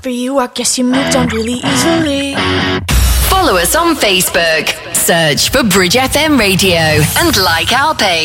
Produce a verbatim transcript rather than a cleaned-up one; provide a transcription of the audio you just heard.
for you, I guess you moved on really easily. Follow us on Facebook. Search for Bridge F M Radio and like our page.